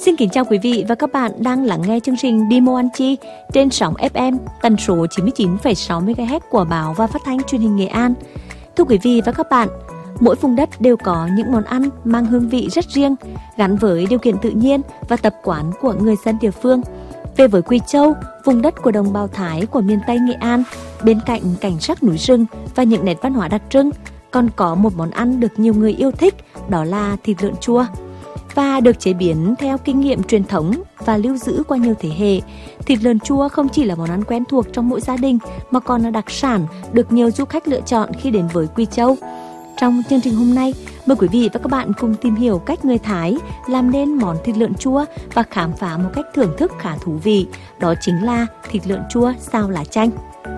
Xin kính chào quý vị và các bạn đang lắng nghe chương trình Đi Mua Ăn Chi trên sóng FM tần số 99,6 MHz của Báo và Phát thanh Truyền hình Nghệ An. Thưa quý vị và các bạn, mỗi vùng đất đều có những món ăn mang hương vị rất riêng, gắn với điều kiện tự nhiên và tập quán của người dân địa phương. Về với Quỳ Châu, vùng đất của đồng bào Thái của miền Tây Nghệ An, bên cạnh cảnh sắc núi rừng và những nét văn hóa đặc trưng, còn có một món ăn được nhiều người yêu thích, đó là thịt lợn chua. Và được chế biến theo kinh nghiệm truyền thống và lưu giữ qua nhiều thế hệ, thịt lợn chua không chỉ là món ăn quen thuộc trong mỗi gia đình mà còn là đặc sản được nhiều du khách lựa chọn khi đến với Quỳ Châu. Trong chương trình hôm nay, mời quý vị và các bạn cùng tìm hiểu cách người Thái làm nên món thịt lợn chua và khám phá một cách thưởng thức khá thú vị, đó chính là thịt lợn chua xào lá chanh.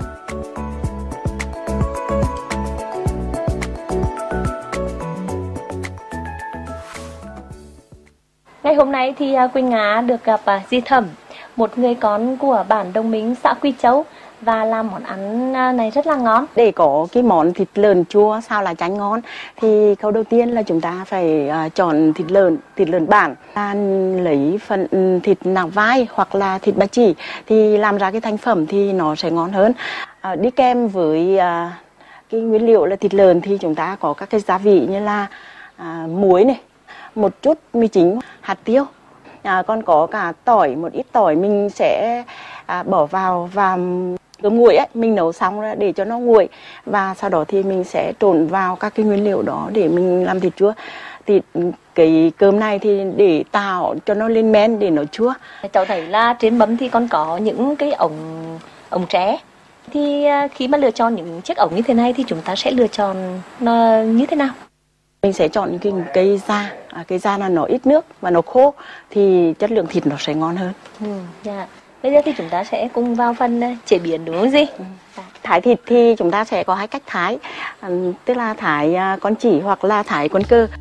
Ngày hôm nay thì Quỳnh Nga được gặp dì Thẩm, một người con của bản Đồng Minh, xã Quỳ Châu, và làm món ăn này rất là ngon. Để có cái món thịt lợn chua xào lá chanh ngon thì câu đầu tiên là chúng ta phải chọn thịt lợn bản, lấy phần thịt nạc vai hoặc là thịt ba chỉ thì làm ra cái thành phẩm thì nó sẽ ngon hơn. Đi kèm với cái nguyên liệu là thịt lợn thì chúng ta có các cái gia vị như là muối này, một chút mì chính, hạt tiêu, còn có cả tỏi, một ít tỏi mình sẽ bỏ vào và cơm nguội ấy, mình nấu xong ra để cho nó nguội và sau đó thì mình sẽ trộn vào các cái nguyên liệu đó để mình làm thịt chua. Thì cái cơm này thì để tạo cho nó lên men để nó chua. Cháu thấy là trên mâm thì còn có những cái ống tre. Thì khi mà lựa chọn những chiếc ống như thế này thì chúng ta sẽ lựa chọn nó như thế nào? Mình sẽ chọn những cái da là nó ít nước và nó khô thì chất lượng thịt nó sẽ ngon hơn. Bây giờ thì chúng ta sẽ cùng vào phần chế biến, đúng không gì? Thái thịt thì chúng ta sẽ có hai cách thái, tức là thái con chỉ hoặc là thái con cơ.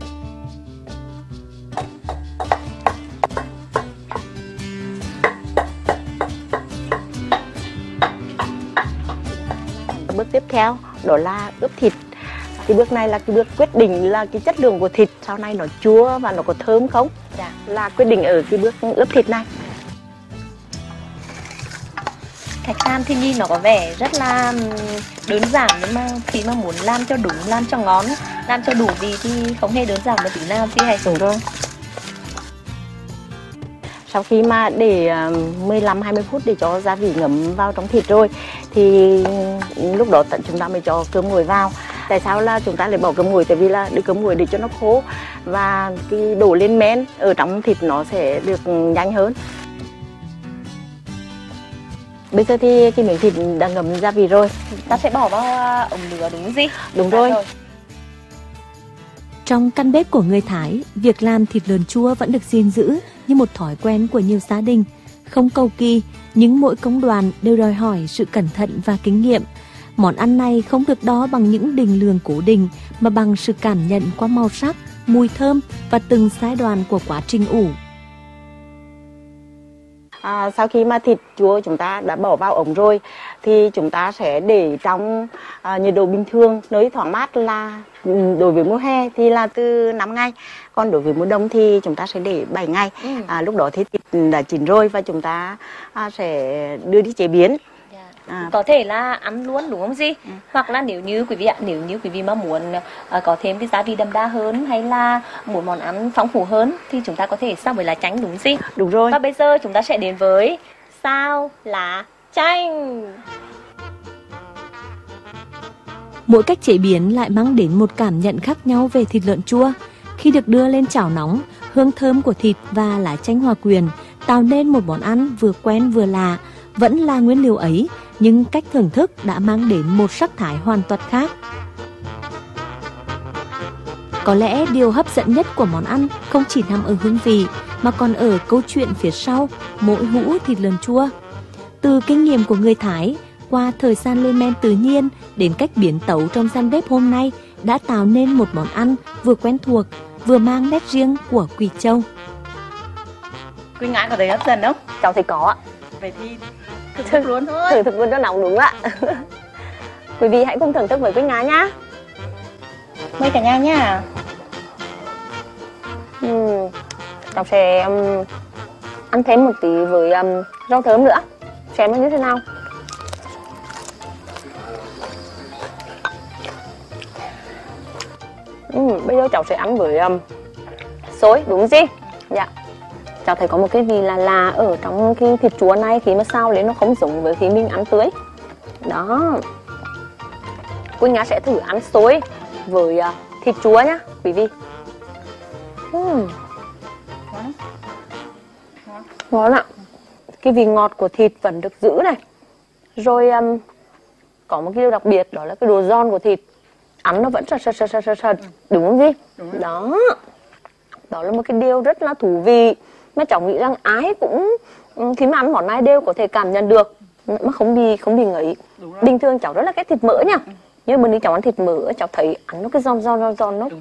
Bước tiếp theo đó là ướp thịt. Cái bước này là cái bước quyết định là cái chất lượng của thịt sau này nó chua và nó có thơm không, là quyết định ở cái bước ướp thịt này. Cách làm thì nhìn nó có vẻ rất là đơn giản, nhưng mà khi mà muốn làm cho đúng, làm cho ngon, làm cho đủ vị thì không hề đơn giản một tí nào chứ hay. Đúng rồi. Sau khi mà để 15-20 phút để cho gia vị ngấm vào trong thịt rồi thì lúc đó chúng ta mới cho cơm nguội vào. Tại sao là chúng ta lại bỏ cơm nguội? Tại vì là để cơm nguội để cho nó khô và cái đổ lên men ở trong thịt nó sẽ được nhanh hơn. Bây giờ thì cái miếng thịt đã ngấm gia vị rồi, ta sẽ bỏ vào ống lửa, đúng không gì? Đúng rồi. Trong căn bếp của người Thái, việc làm thịt lợn chua vẫn được gìn giữ như một thói quen của nhiều gia đình. Không cầu kỳ, nhưng mỗi công đoạn đều đòi hỏi sự cẩn thận và kinh nghiệm. Món ăn này không được đo bằng những định lượng cố định, mà bằng sự cảm nhận qua màu sắc, mùi thơm và từng giai đoạn của quá trình ủ. Sau khi mà thịt chua chúng ta đã bỏ vào ống rồi thì chúng ta sẽ để trong nhiệt độ bình thường, nơi thoáng mát, là đối với mùa hè thì là từ 5 ngày, còn đối với mùa đông thì chúng ta sẽ để 7 ngày. Lúc đó thì thịt đã chín rồi và chúng ta sẽ đưa đi chế biến. Có thể là ăn luôn, đúng không gì? Hoặc là nếu như quý vị mà muốn có thêm cái giá trị đậm đà hơn hay là muốn món ăn phong phú hơn thì chúng ta có thể xào với lá chanh, đúng gì? Đúng rồi. Và bây giờ chúng ta sẽ đến với xào lá chanh. Mỗi cách chế biến lại mang đến một cảm nhận khác nhau về thịt lợn chua. Khi được đưa lên chảo nóng, hương thơm của thịt và lá chanh hòa quyện tạo nên một món ăn vừa quen vừa lạ. Vẫn là nguyên liệu ấy, nhưng cách thưởng thức đã mang đến một sắc thái hoàn toàn khác. Có lẽ điều hấp dẫn nhất của món ăn không chỉ nằm ở hương vị, mà còn ở câu chuyện phía sau mỗi hũ thịt lợn chua. Từ kinh nghiệm của người Thái, qua thời gian lên men tự nhiên đến cách biến tấu trong gian bếp hôm nay đã tạo nên một món ăn vừa quen thuộc, vừa mang nét riêng của Quỳ Châu. Quỳnh Nga có thấy hấp dẫn không? Cháu thấy có ạ. Vậy thì thưởng thức luôn thôi. Thưởng thức luôn cho nóng, đúng ạ. Quý vị hãy cùng thưởng thức với Quỳnh Nga nhá. Mời cả nhà nhá. Cháu sẽ ăn thêm một tí với rau thơm nữa, xem nó như thế nào. Bây giờ cháu sẽ ăn với xôi, đúng không chị? Dạ. Cháu thấy có một cái vị là ở trong cái thịt chúa này, khi mà xào lên nó không giống với khi mình ăn tưới. Đó. Quỳnh Nga sẽ thử ăn xôi với thịt chúa nhá quý vị. Ngon ạ. Cái vị ngọt của thịt vẫn được giữ này. Rồi có một cái điều đặc biệt đó là cái độ giòn của thịt. Ăn nó vẫn sật, đúng không gì? Đúng. Đó. Đó là một cái điều rất là thú vị mà cháu nghĩ rằng ai cũng khi mà ăn món này đều có thể cảm nhận được mà không bị ngấy. Bình thường cháu rất là ghét thịt mỡ nha. Nhưng mà bữa nay cháu ăn thịt mỡ, cháu thấy ăn nó cái giòn nó.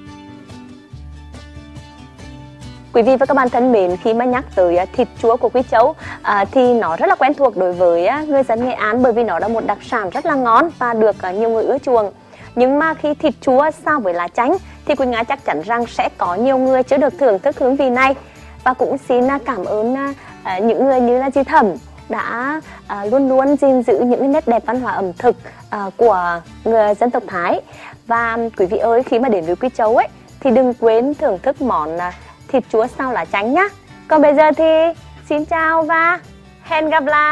Quý vị và các bạn thân mến, khi mà nhắc tới thịt chúa của Quý Châu thì nó rất là quen thuộc đối với người dân Nghệ An, bởi vì nó là một đặc sản rất là ngon và được nhiều người ưa chuộng. Nhưng mà khi thịt chúa xào với lá chanh thì Quỳnh Nga chắc chắn rằng sẽ có nhiều người chưa được thưởng thức hương vị này. Và cũng xin cảm ơn những người như là chị Thẩm đã luôn luôn gìn giữ những nét đẹp văn hóa ẩm thực của người dân tộc Thái. Và quý vị ơi, khi mà đến với Quý Châu ấy thì đừng quên thưởng thức món thịt chúa xào lá chanh nhá. Còn bây giờ thì xin chào và hẹn gặp lại.